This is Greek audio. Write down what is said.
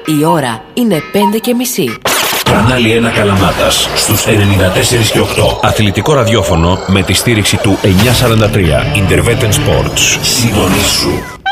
Η ώρα είναι 5:30. Κανάλι 1 Καλαμάτας στους 94 και 8. Αθλητικό ραδιόφωνο με τη στήριξη του 943 Interveten Sports. Συντονίσου.